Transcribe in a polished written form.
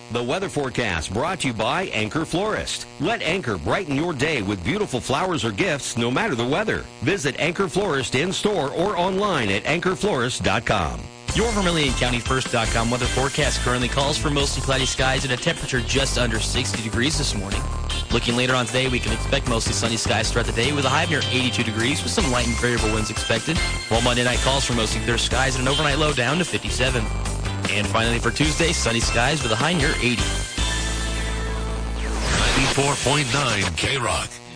The weather forecast brought to you by Anchor Florist. Let Anchor brighten your day with beautiful flowers or gifts no matter the weather. Visit Anchor Florist in-store or online at anchorflorist.com. Your VermilionCountyFirst.com weather forecast currently calls for mostly cloudy skies and a temperature just under 60 degrees this morning. Looking later on today, we can expect mostly sunny skies throughout the day with a high near 82 degrees with some light and variable winds expected. While Monday night calls for mostly clear skies and an overnight low down to 57. And finally for Tuesday, sunny skies with a high near 80. 94.9 K-Rock.